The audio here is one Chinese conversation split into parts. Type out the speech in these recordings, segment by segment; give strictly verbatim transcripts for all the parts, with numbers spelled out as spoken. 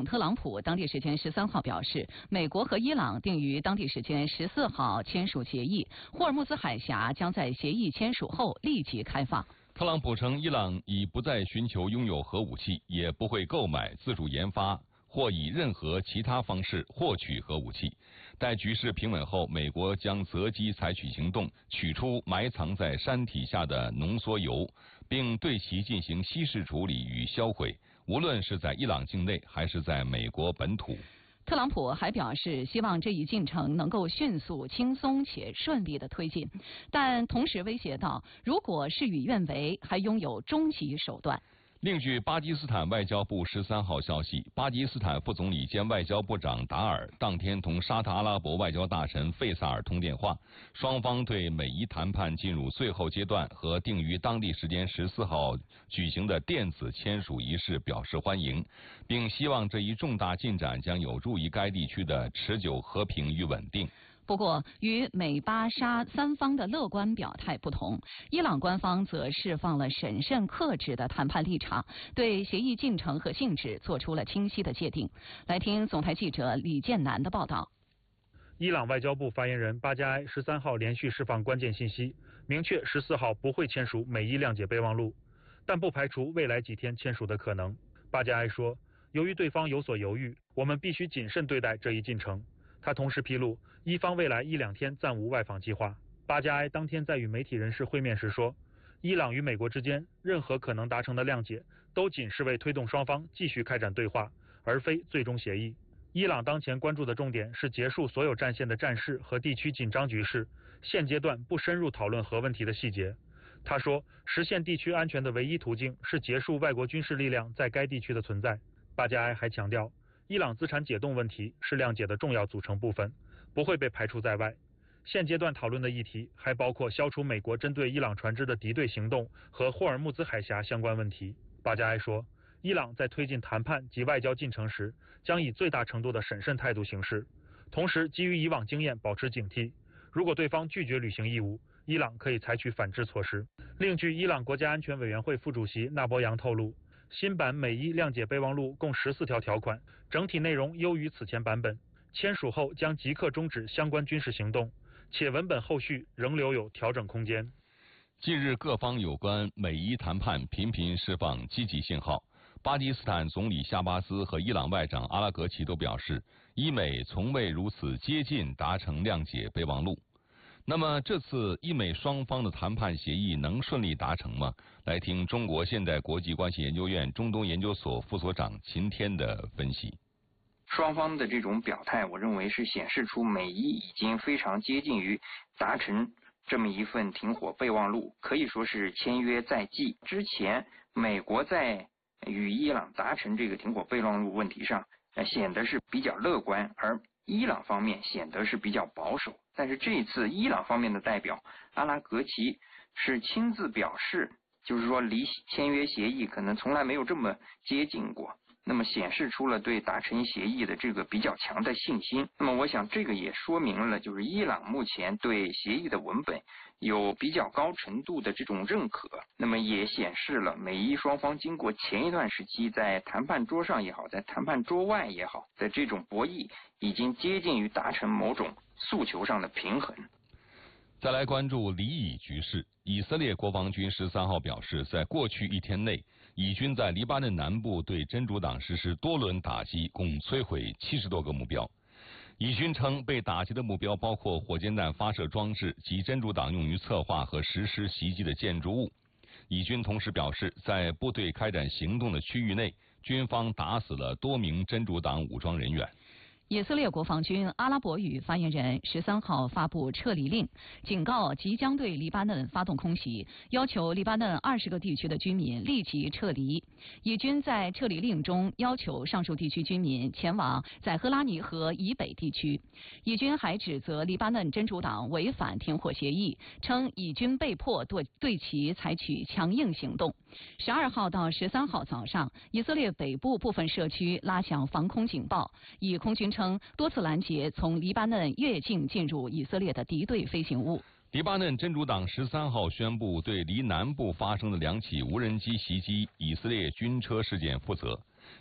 特朗普当地时间十三号表示，美国和伊朗定于当地时间十四号签署协议，霍尔木兹海峡将在协议签署后立即开放。 特朗普称，伊朗已不再寻求拥有核武器，也不会购买、自主研发或以任何其他方式获取核武器。待局势平稳后，美国将择机采取行动，取出埋藏在山体下的浓缩铀，并对其进行稀释处理与销毁，无论是在伊朗境内还是在美国本土。 特朗普还表示，希望这一进程能够迅速、轻松且顺利地推进，但同时威胁到，如果事与愿违，还拥有终极手段。 另据巴基斯坦外交部十三号消息，巴基斯坦副总理兼外交部长达尔当天同沙特阿拉伯外交大臣费萨尔通电话，双方对美伊谈判进入最后阶段和定于当地时间十四号举行的电子签署仪式表示欢迎，并希望这一重大进展将有助于该地区的持久和平与稳定。 不过，与美巴沙三方的乐观表态不同，伊朗官方则释放了审慎克制的谈判立场，对协议进程和性质做出了清晰的界定。来听总台记者李建南的报道。 伊朗外交部发言人巴加埃十三号连续释放关键信息，明确十四号不会签署美伊谅解备忘录，但不排除未来几天签署的可能。巴加埃说，由于对方有所犹豫，我们必须谨慎对待这一进程。他同时披露，伊方未来一两天暂无外访计划。巴加埃当天在与媒体人士会面时说，伊朗与美国之间任何可能达成的谅解，都仅是为推动双方继续开展对话，而非最终协议。伊朗当前关注的重点是结束所有战线的战事和地区紧张局势，现阶段不深入讨论核问题的细节。他说，实现地区安全的唯一途径是结束外国军事力量在该地区的存在。巴加埃还强调，伊朗资产解冻问题是谅解的重要组成部分，不会被排除在外。现阶段讨论的议题还包括消除美国针对伊朗船只的敌对行动和霍尔木兹海峡相关问题。巴加埃说，伊朗在推进谈判及外交进程时，将以最大程度的审慎态度行事，同时基于以往经验保持警惕。如果对方拒绝履行义务，伊朗可以采取反制措施。另据伊朗国家安全委员会副主席纳博扬透露，新版美伊谅解备忘录共十四条条款，整体内容优于此前版本，签署后将即刻终止相关军事行动，且文本后续仍留有调整空间。 近日各方有关美伊谈判频频释放积极信号，巴基斯坦总理夏巴斯和伊朗外长阿拉格齐都表示，伊美从未如此接近达成谅解备忘录。那么这次伊美双方的谈判协议能顺利达成吗？来听中国现代国际关系研究院中东研究所副所长秦天的分析。 双方的这种表态，我认为是显示出美伊已经非常接近于达成这么一份停火备忘录，可以说是签约在即。之前美国在与伊朗达成这个停火备忘录问题上，呃，显得是比较乐观，而伊朗方面显得是比较保守。但是这一次伊朗方面的代表阿拉格齐是亲自表示，就是说离签约协议可能从来没有这么接近过，那么显示出了对达成协议的这个比较强的信心。那么我想这个也说明了，就是伊朗目前对协议的文本有比较高程度的这种认可，那么也显示了美伊双方经过前一段时期在谈判桌上也好，在谈判桌外也好的这种博弈，已经接近于达成某种诉求上的平衡。 再来关注黎以局势，以色列国防军十三号表示，在过去一天内，以军在黎巴嫩南部对真主党实施多轮打击，共摧毁七十多个目标。以军称，被打击的目标包括火箭弹发射装置及真主党用于策划和实施袭击的建筑物。以军同时表示，在部队开展行动的区域内，军方打死了多名真主党武装人员。 以色列国防军阿拉伯语发言人十三号发布撤离令，警告即将对黎巴嫩发动空袭，要求黎巴嫩二十个地区的居民立即撤离。以军在撤离令中要求上述地区居民前往宰赫拉尼河以北地区。以军还指责黎巴嫩真主党违反停火协议，称以军被迫对对其采取强硬行动。十二号到十三号早上，以色列北部部分社区拉响防空警报，以空军称多次拦截从黎巴嫩越境进入以色列的敌对飞行物。 黎巴嫩真主党十三号宣布对黎南部发生的两起无人机袭击以色列军车事件负责。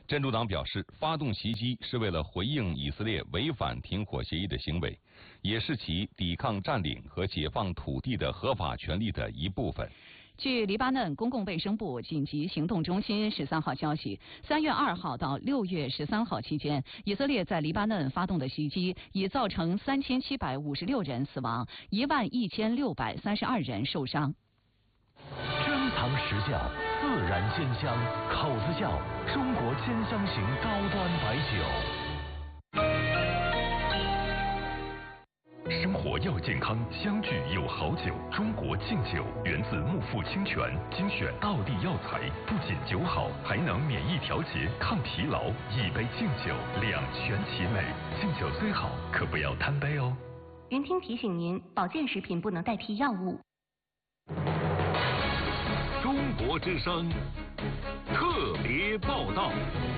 真主党表示，发动袭击是为了回应以色列违反停火协议的行为，也是其抵抗占领和解放土地的合法权利的一部分。 据黎巴嫩公共卫生部紧急行动中心十三号消息，三月二号到六月十三号期间，以色列在黎巴嫩发动的袭击已造成三千七百五十六人死亡，一万一千六百三十二人受伤。 珍藏实窖，自然鲜香，口子窖，中国鲜香型高端白酒。生活要健康，相聚有好酒。中国劲酒源自木富清泉，精选道地药材，不仅酒好，还能免疫调节、抗疲劳。一杯劲酒，两全其美。劲酒最好，可不要贪杯哦。 云听提醒您，保健食品不能代替药物。 中国之声特别报道。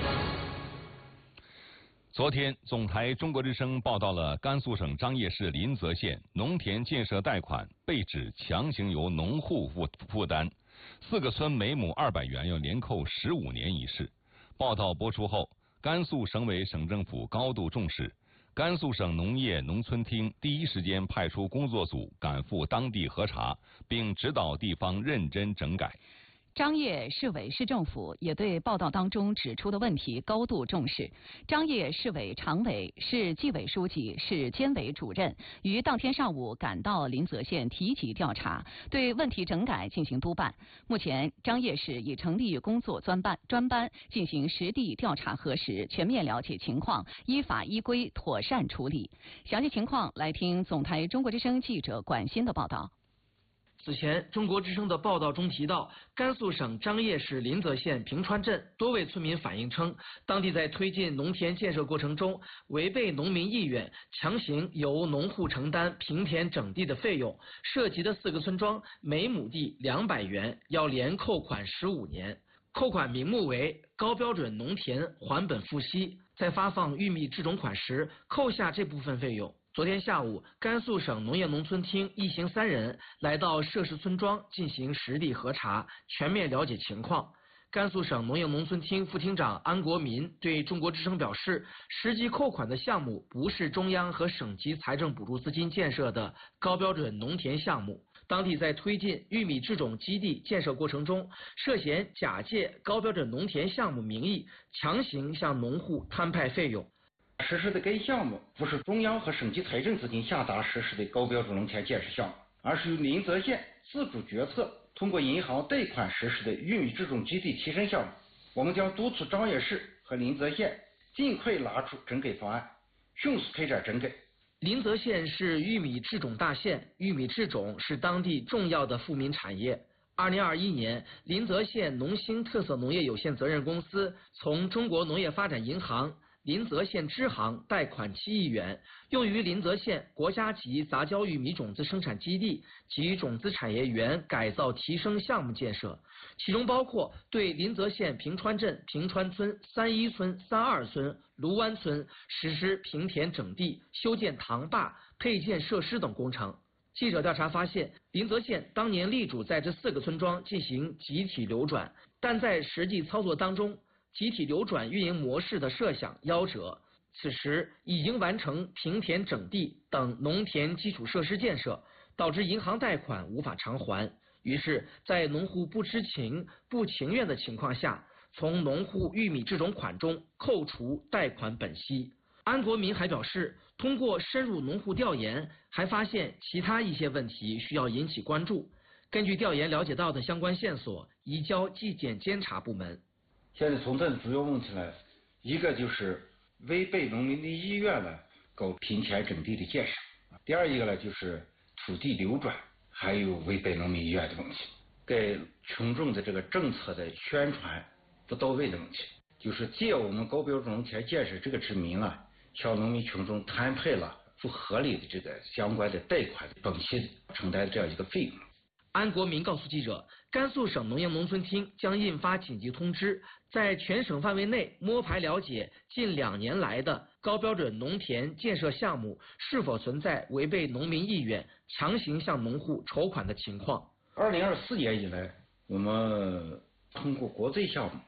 昨天，总台中国之声报道了甘肃省张掖市临泽县农田建设贷款被指强行由农户负负担，四个村每亩二百元要连扣十五年一事。报道播出后，甘肃省委省政府高度重视，甘肃省农业农村厅第一时间派出工作组赶赴当地核查，并指导地方认真整改。 张掖市委市政府也对报道当中指出的问题高度重视。张掖市委常委、市纪委书记、市监委主任于当天上午赶到临泽县提级调查，对问题整改进行督办。目前，张掖市已成立工作专班，专班进行实地调查核实，全面了解情况，依法依规妥善处理。详细情况来听总台中国之声记者管欣的报道。 此前，中国之声的报道中提到，甘肃省张掖市临泽县平川镇多位村民反映称，当地在推进农田建设过程中，违背农民意愿，强行由农户承担平田整地的费用，涉及的四个村庄每亩地两百元，要连扣款十五年。扣款名目为高标准农田还本付息，在发放玉米制种款时扣下这部分费用。昨天下午，甘肃省农业农村厅一行三人来到涉事村庄进行实地核查，全面了解情况。甘肃省农业农村厅副厅长安国民对中国之声表示，实际扣款的项目不是中央和省级财政补助资金建设的高标准农田项目，当地在推进玉米制种基地建设过程中，涉嫌假借高标准农田项目名义，强行向农户摊派费用。 实施的该项目不是中央和省级财政资金下达实施的高标准农田建设项目，而是由临泽县自主决策通过银行贷款实施的玉米制种基地提升项目。我们将督促张掖市和临泽县尽快拿出整改方案，迅速开展整改。 临泽县是玉米制种大县，玉米制种是当地重要的富民产业。二零二一年，临泽县农兴特色农业有限责任公司从中国农业发展银行临泽县支行贷款七亿元，用于临泽县国家级杂交玉米种子生产基地及种子产业园改造提升项目建设，其中包括对临泽县平川镇平川村、三一村、三二村、卢湾村实施平田整地、修建塘坝、配建设施等工程。记者调查发现，临泽县当年力主在这四个村庄进行集体流转，但在实际操作当中，集体流转运营模式的设想夭折，此时已经完成平田整地等农田基础设施建设，导致银行贷款无法偿还。于是，在农户不知情、不情愿的情况下，从农户玉米制种款中扣除贷款本息。安国民还表示，通过深入农户调研，还发现其他一些问题需要引起关注。根据调研了解到的相关线索，移交纪检监察部门。 现在存在的主要问题呢，一个就是违背农民的意愿呢，搞平田整地的建设；第二一个呢，就是土地流转，还有违背农民意愿的问题，给群众的这个政策的宣传不到位的问题，就是借我们高标准农田建设这个之名啊，向农民群众摊派了不合理的这个相关的贷款本息承担这样一个费用。 安国民告诉记者，甘肃省农业农村厅将印发紧急通知，在全省范围内摸排了解近两年来的高标准农田建设项目是否存在违背农民意愿、强行向农户筹款的情况。 二零二四年以来，我们通过国债项目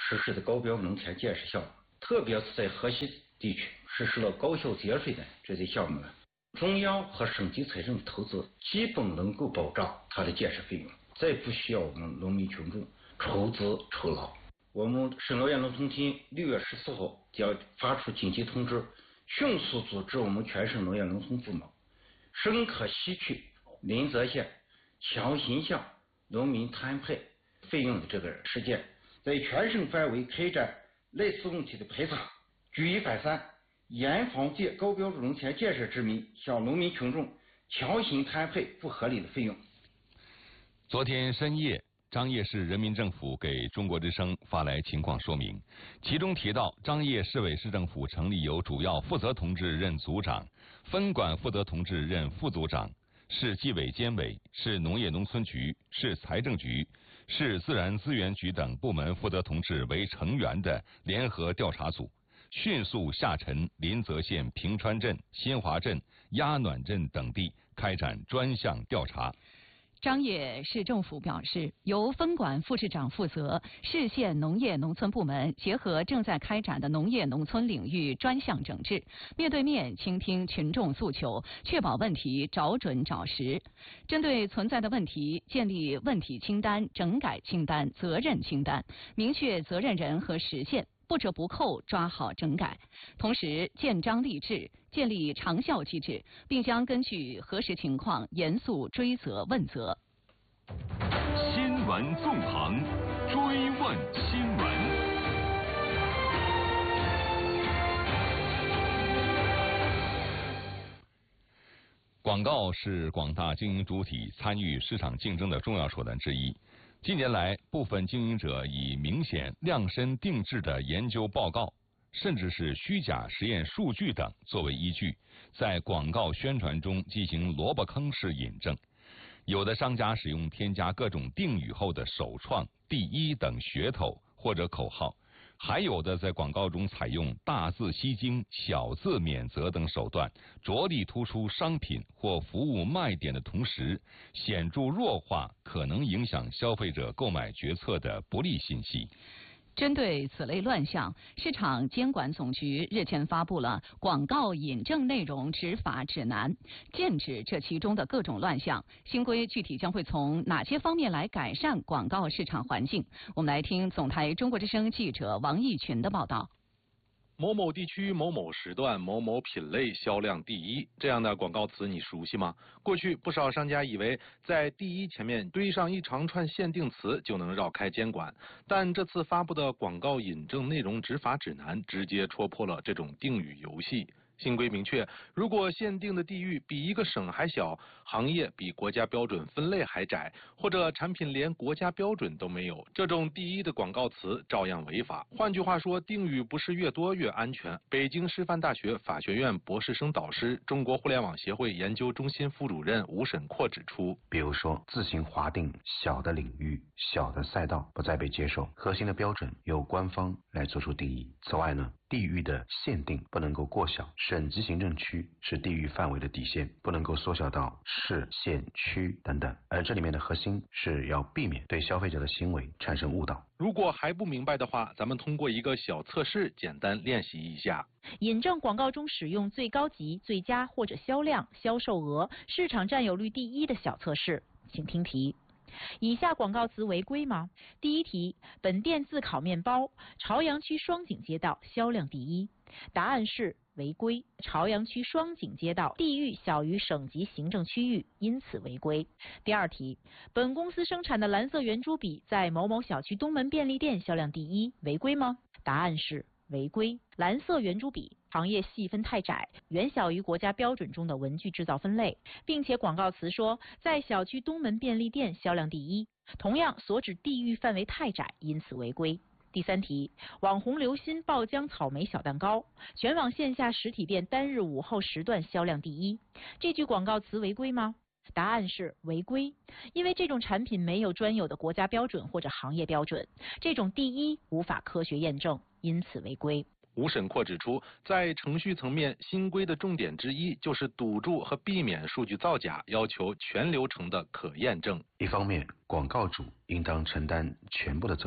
实施的高标农田建设项目，特别是在河西地区实施了高效节水的这些项目呢，中央和省级财政的投资基本能够保障它的建设费用，再不需要我们农民群众筹资筹劳。我们省农业农村厅六月十四号将发出紧急通知，迅速组织我们全省农业农村部门，深刻吸取临泽县强行向农民摊派费用的这个事件，在全省范围开展类似问题的排查，举一反三，严防借高标准农田建设之名向农民群众强行摊派不合理的费用。 昨天深夜，张掖市人民政府给中国之声发来情况说明，其中提到张掖市委市政府成立由主要负责同志任组长，分管负责同志任副组长，市纪委监委、市农业农村局、市财政局、市自然资源局等部门负责同志为成员的联合调查组，迅速下沉临泽县平川镇、新华镇、鸭暖镇等地开展专项调查。 张掖市政府表示，由分管副市长负责，市县农业农村部门结合正在开展的农业农村领域专项整治，面对面倾听群众诉求，确保问题找准找实。针对存在的问题，建立问题清单、整改清单、责任清单，明确责任人和时限，不折不扣抓好整改，同时建章立制，建立长效机制，并将根据核实情况严肃追责问责。 新闻纵横，追问新闻。 广告是广大经营主体参与市场竞争的重要手段之一。近年来，部分经营者以明显量身定制的研究报告，甚至是虚假实验数据等作为依据，在广告宣传中进行萝卜坑式引证。有的商家使用添加各种定语后的首创、第一等噱头或者口号，还有的在广告中采用大字吸睛、小字免责等手段，着力突出商品或服务卖点的同时，显著弱化可能影响消费者购买决策的不利信息。 针对此类乱象，市场监管总局日前发布了《广告引证内容执法指南》，剑指这其中的各种乱象。新规具体将会从哪些方面来改善广告市场环境？我们来听总台中国之声记者王义群的报道。 某某地区某某时段某某品类销量第一，这样的广告词你熟悉吗？过去不少商家以为在第一前面堆上一长串限定词就能绕开监管，但这次发布的广告引证内容执法指南直接戳破了这种定语游戏。新规明确，如果限定的地域比一个省还小，行业比国家标准分类还窄，或者产品连国家标准都没有，这种第一的广告词照样违法。换句话说，定语不是越多越安全。北京师范大学法学院博士生导师、中国互联网协会研究中心副主任吴沈阔指出， 比如说自行划定小的领域、小的赛道不再被接受，核心的标准由官方来做出定义。此外呢，地域的限定不能够过小，省级行政区是地域范围的底线，不能够缩小到市、县、区等等。而这里面的核心是要避免对消费者的行为产生误导。 如果还不明白的话，咱们通过一个小测试简单练习一下。 引证广告中使用最高级、最佳或者销量、销售额、市场占有率第一的小测试，请听题。以下广告词违规吗？第一题，本店自烤面包，朝阳区双井街道销量第一。答案是违规。朝阳区双井街道地域小于省级行政区域，因此违规。第二题，本公司生产的蓝色圆珠笔在某某小区东门便利店销量第一，违规吗？答案是违规。蓝色圆珠笔行业细分太窄，远小于国家标准中的文具制造分类，并且广告词说在小区东门便利店销量第一，同样所指地域范围太窄，因此违规。第三题，网红刘鑫爆浆草莓小蛋糕，全网线下实体店单日午后时段销量第一，这句广告词违规吗？答案是违规，因为这种产品没有专有的国家标准或者行业标准，这种第一无法科学验证，因此违规。 吴沈阔指出，在程序层面，新规的重点之一就是堵住和避免数据造假，要求全流程的可验证。 一方面，广告主应当承担全部的责任，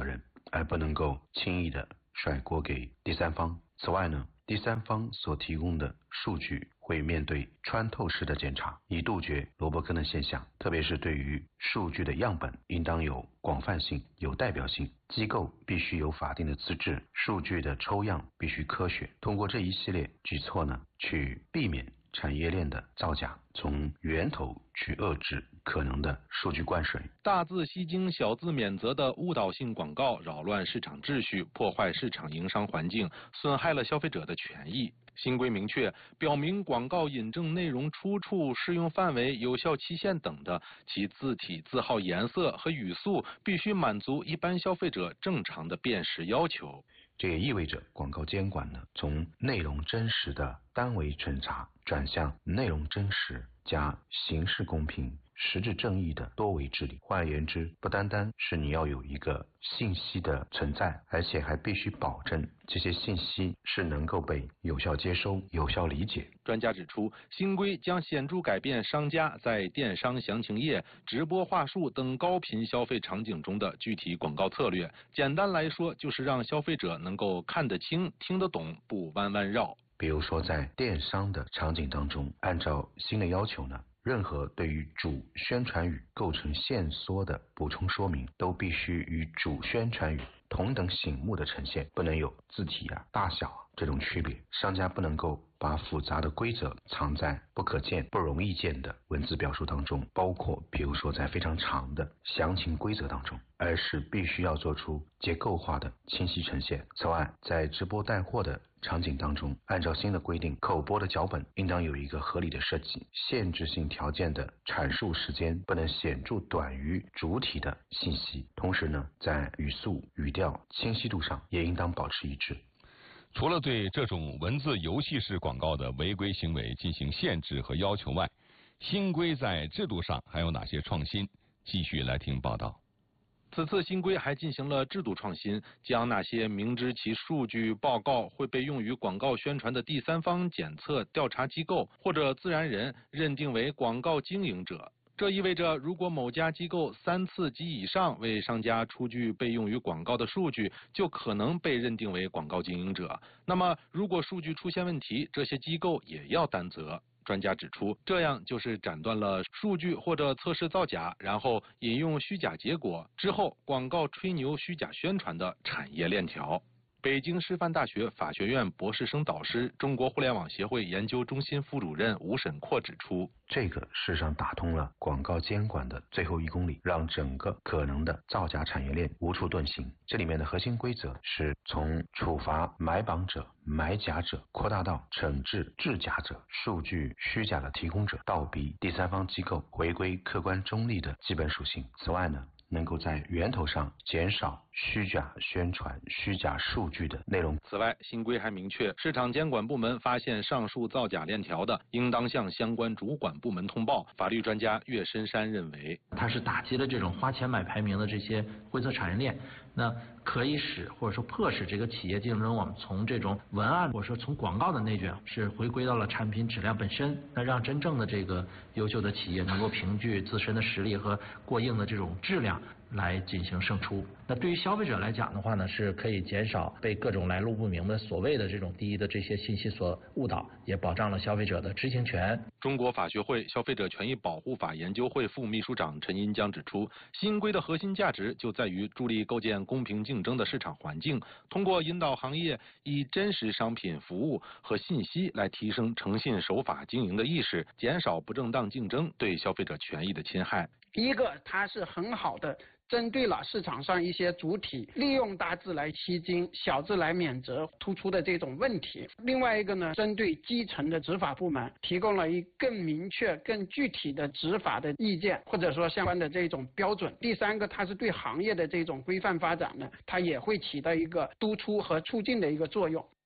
而不能够轻易的甩锅给第三方。此外呢，第三方所提供的数据会面对穿透式的检查，以杜绝萝卜坑的现象。特别是对于数据的样本，应当有广泛性、有代表性，机构必须有法定的资质，数据的抽样必须科学。通过这一系列举措呢，去避免产业链的造假，从源头去遏制可能的数据灌水。 大字吸睛、小字免责的误导性广告扰乱市场秩序，破坏市场营商环境，损害了消费者的权益。新规明确表明，广告引证内容出处、适用范围、有效期限等的，其字体、字号颜色和语速必须满足一般消费者正常的辨识要求。 这也意味着广告监管呢，从内容真实的单维审查转向内容真实加形式公平、实质正义的多维治理。换而言之，不单单是你要有一个信息的存在，而且还必须保证这些信息是能够被有效接收、有效理解。 专家指出，新规将显著改变商家在电商详情页、直播话术等高频消费场景中的具体广告策略。简单来说，就是让消费者能够看得清、听得懂，不弯弯绕。 比如说，在电商的场景当中，按照新的要求呢，任何对于主宣传语构成限缩的补充说明，都必须与主宣传语同等醒目的呈现，不能有字体啊、大小啊这种区别。商家不能够把复杂的规则藏在不可见、不容易见的文字表述当中，包括比如说在非常长的详情规则当中，而是必须要做出结构化的清晰呈现。此外，在直播带货的场景当中，按照新的规定，口播的脚本应当有一个合理的设计，限制性条件的阐述时间不能显著短于主体的信息。同时呢，在语速、语调、清晰度上也应当保持一致。 除了对这种文字游戏式广告的违规行为进行限制和要求外，新规在制度上还有哪些创新？继续来听报道。 此次新规还进行了制度创新，将那些明知其数据报告会被用于广告宣传的第三方检测调查机构或者自然人认定为广告经营者。这意味着，如果某家机构三次及以上为商家出具被用于广告的数据，就可能被认定为广告经营者。那么，如果数据出现问题，这些机构也要担责。专家指出，这样就是斩断了数据或者测试造假，然后引用虚假结果之后广告吹牛虚假宣传的产业链条。北京师范大学法学院博士生导师、中国互联网协会研究中心副主任吴沈阔指出， 这个事实上打通了广告监管的最后一公里，让整个可能的造假产业链无处遁形。这里面的核心规则是从处罚买榜者、买假者，扩大到惩治制假者、数据虚假的提供者，倒逼第三方机构回归客观中立的基本属性。此外呢，能够在源头上减少虚假宣传、虚假数据的内容。 此外，新规还明确，市场监管部门发现上述造假链条的，应当向相关主管部门通报。法律专家岳深山认为， 它是打击了这种花钱买排名的这些灰色产业链，那可以使或者说迫使这个企业竞争，我们从这种文案或者说从广告的内卷，是回归到了产品质量本身，那让真正的这个优秀的企业能够凭据自身的实力和过硬的这种质量来进行胜出。那对于消费者来讲的话呢，是可以减少被各种来路不明的所谓的这种第一的这些信息所误导，也保障了消费者的知情权。 中国法学会消费者权益保护法研究会副秘书长陈银江指出，新规的核心价值就在于助力构建公平竞争的市场环境，通过引导行业以真实商品、服务和信息来提升诚信守法经营的意识，减少不正当竞争对消费者权益的侵害。 第一个，它是很好的针对了市场上一些主体利用大字来吸睛、小字来免责突出的这种问题。另外一个呢，针对基层的执法部门提供了一更明确、更具体的执法的意见，或者说相关的这种标准。第三个，它是对行业的这种规范发展呢，它也会起到一个督促和促进的一个作用。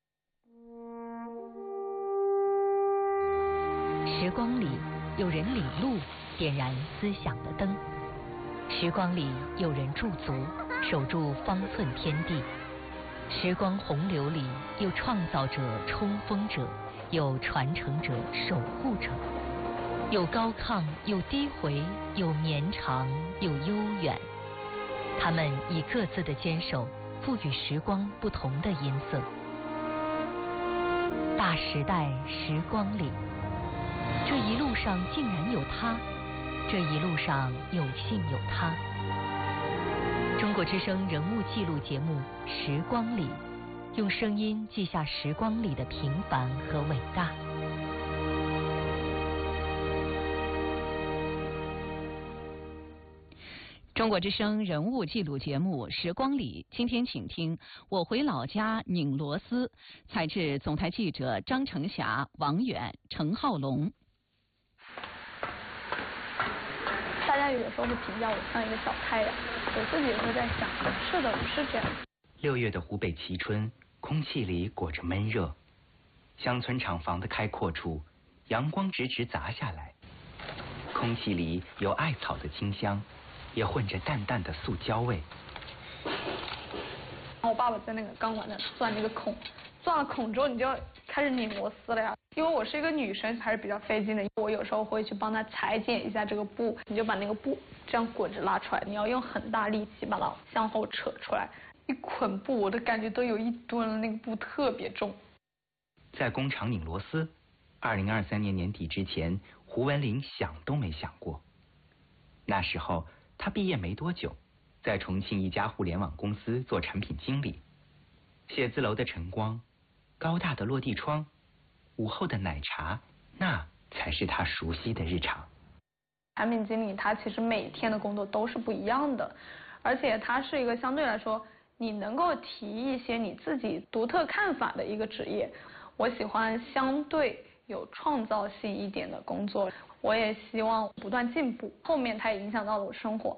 时光里有人领路，点燃思想的灯。时光里有人驻足，守住方寸天地。时光洪流里有创造者、冲锋者，有传承者、守护者，有高亢，有低回，有绵长，有悠远。 他们以各自的坚守，赋予时光不同的音色。大时代时光里，这一路上竟然有他，这一路上有幸有他。中国之声人物记录节目《时光里》，用声音记下时光里的平凡和伟大。 中国之声人物记录节目《时光里》，今天请听我回老家拧螺丝，采制总台记者张成霞、王远、程浩龙。 大家有的时候会评价我像一个小太阳，我自己也会在想，是的，我是这样。 六月的湖北蕲春，空气里裹着闷热，乡村厂房的开阔处，阳光直直砸下来，空气里有艾草的清香，也混着淡淡的塑胶味。 我爸爸在那个钢管那钻那个孔，钻了孔之后，你就要开始拧螺丝了呀。因为我是一个女生，还是比较费劲的。我有时候会去帮他裁剪一下这个布，你就把那个布这样滚着拉出来，你要用很大力气把它向后扯出来。一捆布，我的感觉都有一吨了，那个布特别重。 在工厂拧螺丝，二零二三年年底之前，胡文林想都没想过。那时候他毕业没多久，在重庆一家互联网公司做产品经理。写字楼的晨光，高大的落地窗，午后的奶茶，那才是他熟悉的日常。 产品经理他其实每天的工作都是不一样的，而且他是一个相对来说你能够提一些你自己独特看法的一个职业。我喜欢相对有创造性一点的工作，我也希望不断进步。后面它也影响到了我生活。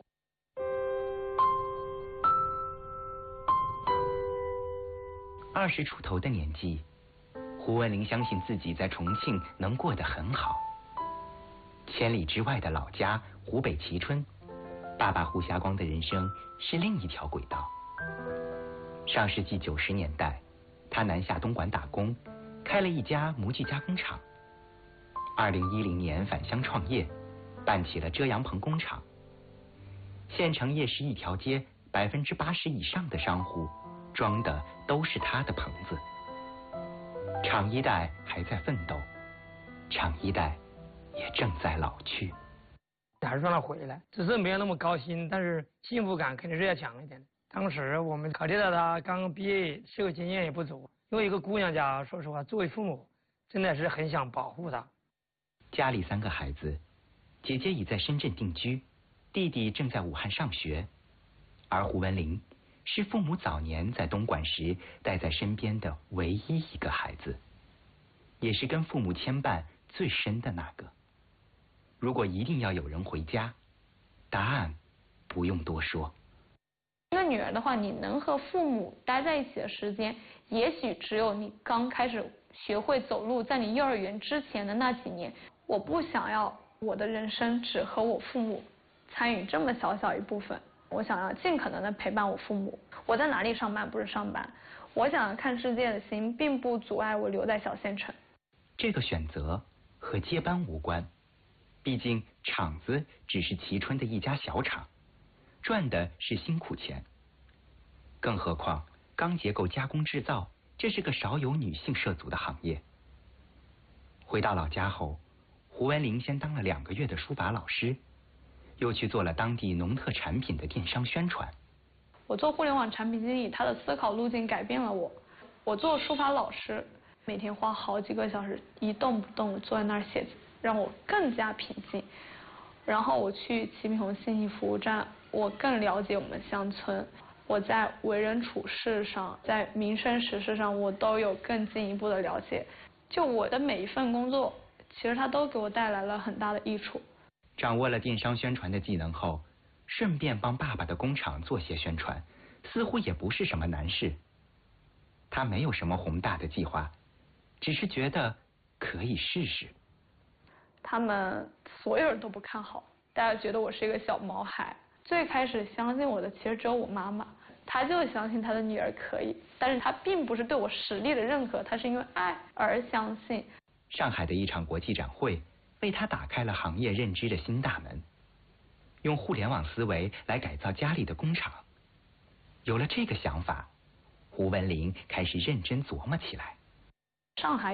二十出头的年纪，胡文林相信自己在重庆能过得很好。千里之外的老家湖北蕲春，爸爸胡霞光的人生是另一条轨道。上世纪九十年代，他南下东莞打工，开了一家模具加工厂。二零一零年返乡创业，办起了遮阳棚工厂。县城夜市一条街，百分之八十以上的商户装的都是他的棚子。厂一代还在奋斗，厂一代也正在老去。 还是让他回来，只是没有那么高兴，但是幸福感肯定是要强一点的。当时我们考虑到他刚刚毕业，社会经验也不足，因为一个姑娘家，说实话，作为父母真的是很想保护她。 家里三个孩子，姐姐已在深圳定居，弟弟正在武汉上学，而胡文林是父母早年在东莞时带在身边的唯一一个孩子，也是跟父母牵绊最深的那个。如果一定要有人回家，答案不用多说。 一个女儿的话，你能和父母待在一起的时间，也许只有你刚开始学会走路，在你幼儿园之前的那几年。我不想要我的人生只和我父母参与这么小小一部分，我想要尽可能的陪伴我父母。我在哪里上班不是上班，我想要看世界的心并不阻碍我留在小县城。 这个选择和接班无关，毕竟厂子只是蕲春的一家小厂，赚的是辛苦钱。更何况钢结构加工制造，这是个少有女性涉足的行业。回到老家后，胡文林先当了两个月的书法老师，又去做了当地农特产品的电商宣传。 我做互联网产品经理，他的思考路径改变了我。我做书法老师，每天花好几个小时一动不动的坐在那儿写字，让我更加平静。然后我去齐平红信息服务站，我更了解我们乡村。我在为人处事上，在民生实事上，我都有更进一步的了解。就我的每一份工作，其实它都给我带来了很大的益处。 掌握了电商宣传的技能后，顺便帮爸爸的工厂做些宣传，似乎也不是什么难事。他没有什么宏大的计划，只是觉得可以试试。 他们所有人都不看好，大家觉得我是一个小毛孩。最开始相信我的其实只有我妈妈，她就相信她的女儿可以，但是她并不是对我实力的认可，她是因为爱而相信。 上海的一场国际展会为他打开了行业认知的新大门，用互联网思维来改造家里的工厂， 有了这个想法，胡文林开始认真琢磨起来。 上海